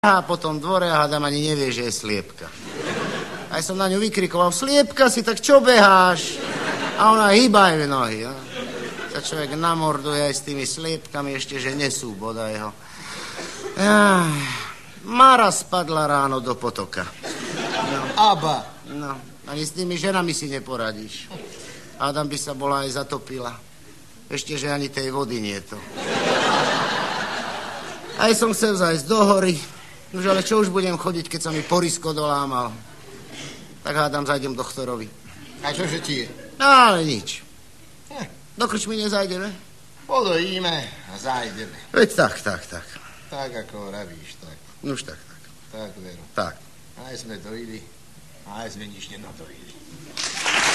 A po tom dvore a hádam ani nevie, že je sliepka. Aj som na ňu vykrikoval, sliepka si, tak čo beháš? A ona hýbajú nohy. Ja. Sa človek namorduje aj s tými sliepkami, ešte, že nesú bodaj ho. Mara spadla ráno do potoka. No. Aba. No, ani s tými ženami si neporadíš. Hádam by sa bola aj zatopila. Ešte, že ani tej vody nie je to. Aj som chcel zajsť do hory. Nož ale čo už budem chodiť, keď sa mi porisko dolámal? Tak hádam, zajdem doktorovi. A čože ti je? No, ale nič. Do krčmy nezajdeme? Podojíme a zajdeme. Veď tak. Tak, ako vravíš, tak. Nuž tak. Tak, veru. Tak. Aj sme dojili, aj sme nič nenadojili.